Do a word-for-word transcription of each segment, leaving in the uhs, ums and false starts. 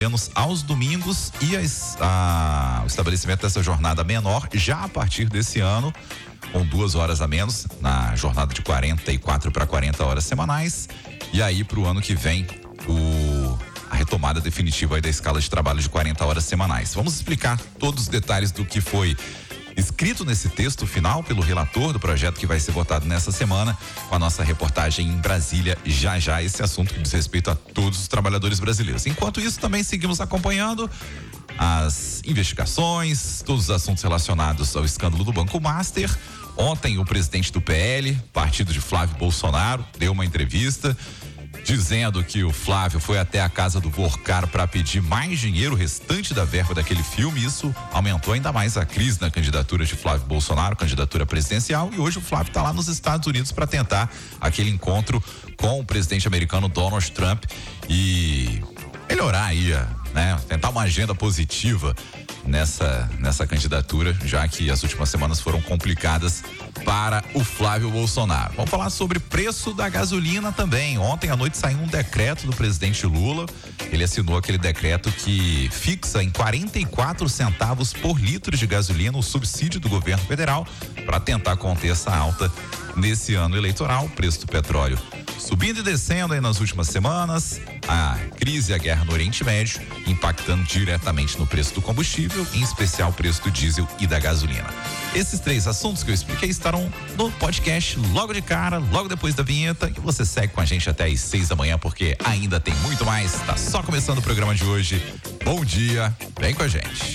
menos aos domingos e as, a, o estabelecimento dessa jornada menor já a partir desse ano, com duas horas a menos na jornada de quarenta e quatro para quarenta horas semanais, e aí para o ano que vem o, a retomada definitiva aí da escala de trabalho de quarenta horas semanais. Vamos explicar todos os detalhes do que foi escrito nesse texto final pelo relator do projeto que vai ser votado nessa semana, com a nossa reportagem em Brasília, já já esse assunto que diz respeito a todos os trabalhadores brasileiros. Enquanto isso, também seguimos acompanhando as investigações, todos os assuntos relacionados ao escândalo do Banco Master. Ontem o presidente do P L, partido de Flávio Bolsonaro, deu uma entrevista dizendo que o Flávio foi até a casa do Vorcar para pedir mais dinheiro, o restante da verba daquele filme. Isso aumentou ainda mais a crise na candidatura de Flávio Bolsonaro, candidatura presidencial, e hoje o Flávio está lá nos Estados Unidos para tentar aquele encontro com o presidente americano Donald Trump e melhorar aí, né, tentar uma agenda positiva nessa nessa candidatura, já que as últimas semanas foram complicadas para o Flávio Bolsonaro. Vamos falar sobre preço da gasolina também. Ontem à noite saiu um decreto do presidente Lula. Ele assinou aquele decreto que fixa em quarenta e quatro centavos por litro de gasolina o subsídio do governo federal para tentar conter essa alta nesse ano eleitoral. O preço do petróleo subindo e descendo aí nas últimas semanas, a crise e a guerra no Oriente Médio impactando diretamente no preço do combustível, em especial o preço do diesel e da gasolina. Esses três assuntos que eu expliquei estarão no podcast logo de cara, logo depois da vinheta, e você segue com a gente até às seis da manhã, porque ainda tem muito mais. Tá só começando o programa de hoje. Bom dia, vem com a gente.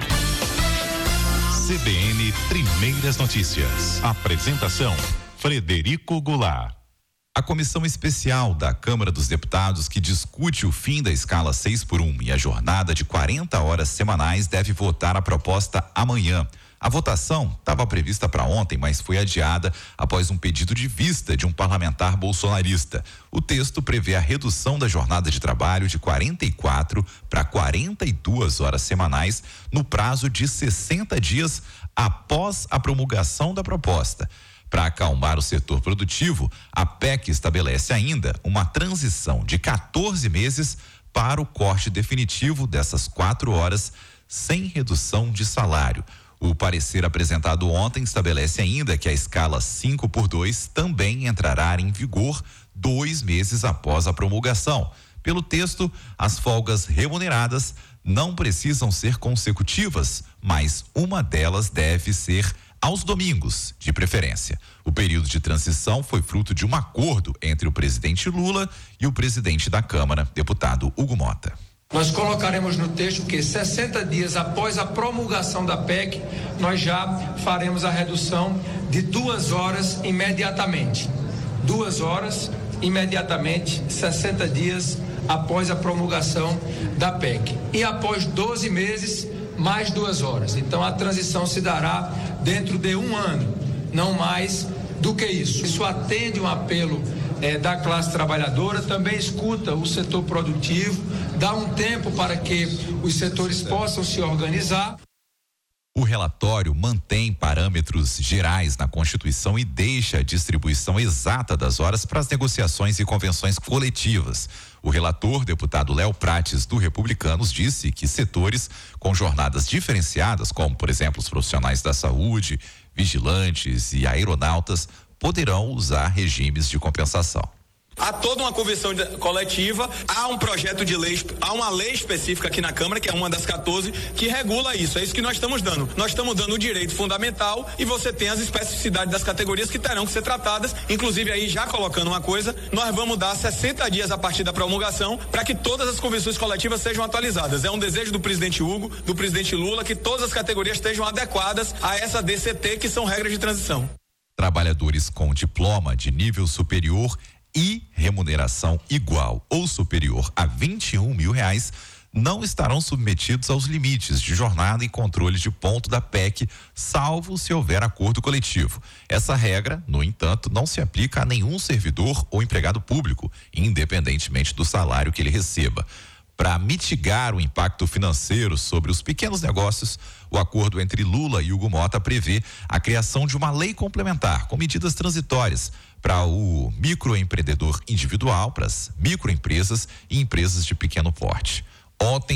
C B N Primeiras Notícias. Apresentação: Frederico Goulart. A comissão especial da Câmara dos Deputados que discute o fim da escala seis por um e a jornada de quarenta horas semanais deve votar a proposta amanhã. A votação estava prevista para ontem, mas foi adiada após um pedido de vista de um parlamentar bolsonarista. O texto prevê a redução da jornada de trabalho de quarenta e quatro para quarenta e duas horas semanais no prazo de sessenta dias após a promulgação da proposta. Para acalmar o setor produtivo, a P E C estabelece ainda uma transição de quatorze meses para o corte definitivo dessas quatro horas sem redução de salário. O parecer apresentado ontem estabelece ainda que a escala cinco por dois também entrará em vigor dois meses após a promulgação. Pelo texto, as folgas remuneradas não precisam ser consecutivas, mas uma delas deve ser aos domingos, de preferência. O período de transição foi fruto de um acordo entre o presidente Lula e o presidente da Câmara, deputado Hugo Mota. Nós colocaremos no texto que sessenta dias após a promulgação da P E C, nós já faremos a redução de duas horas imediatamente. Duas horas imediatamente, sessenta dias após a promulgação da P E C. E após doze meses, mais duas horas. Então a transição se dará dentro de um ano, não mais do que isso. Isso atende um apelo eh, da classe trabalhadora, também escuta o setor produtivo, dá um tempo para que os setores possam se organizar. O relatório mantém parâmetros gerais na Constituição e deixa a distribuição exata das horas para as negociações e convenções coletivas. O relator, deputado Léo Prates, do Republicanos, disse que setores com jornadas diferenciadas, como, por exemplo, os profissionais da saúde, vigilantes e aeronautas, poderão usar regimes de compensação. Há toda uma convenção coletiva, há um projeto de lei, há uma lei específica aqui na Câmara, que é uma das quatorze, que regula isso. É isso que nós estamos dando. Nós estamos dando o direito fundamental e você tem as especificidades das categorias que terão que ser tratadas. Inclusive aí, já colocando uma coisa, nós vamos dar sessenta dias a partir da promulgação para que todas as convenções coletivas sejam atualizadas. É um desejo do presidente Hugo, do presidente Lula, que todas as categorias estejam adequadas a essa D C T, que são regras de transição. Trabalhadores com diploma de nível superior e remuneração igual ou superior a vinte e um mil reais não estarão submetidos aos limites de jornada e controle de ponto da P E C, salvo se houver acordo coletivo. Essa regra, no entanto, não se aplica a nenhum servidor ou empregado público, independentemente do salário que ele receba. Para mitigar o impacto financeiro sobre os pequenos negócios, o acordo entre Lula e Hugo Mota prevê a criação de uma lei complementar com medidas transitórias para o microempreendedor individual, para as microempresas e empresas de pequeno porte. Ontem